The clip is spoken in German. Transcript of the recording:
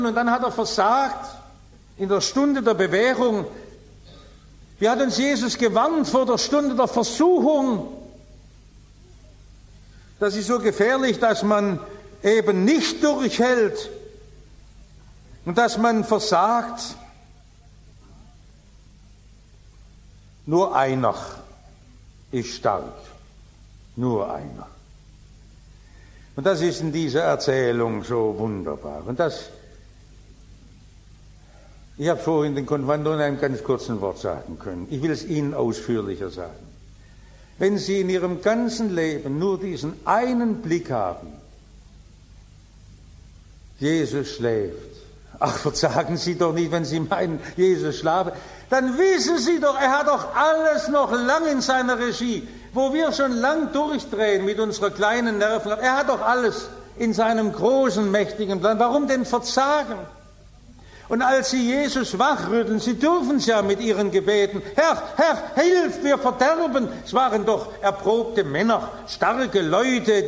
und dann hat er versagt in der Stunde der Bewährung. Wie hat uns Jesus gewarnt vor der Stunde der Versuchung? Das ist so gefährlich, dass man eben nicht durchhält und dass man versagt. Nur einer ist stark. Nur einer. Und das ist in dieser Erzählung so wunderbar. Und ich habe vorhin den Konfirmanden in einem ganz kurzen Wort sagen können. Ich will es Ihnen ausführlicher sagen. Wenn Sie in Ihrem ganzen Leben nur diesen einen Blick haben, Jesus schläft. Ach, verzagen Sie doch nicht, wenn Sie meinen, Jesus schlafe. Dann wissen Sie doch, er hat doch alles noch lang in seiner Regie. Wo wir schon lang durchdrehen mit unserer kleinen Nerven. Er hat doch alles in seinem großen, mächtigen Plan. Warum denn verzagen? Und als Sie Jesus wachrütteln, Sie dürfen es ja mit Ihren Gebeten. Herr, Herr, hilf, wir verderben. Es waren doch erprobte Männer, starke Leute,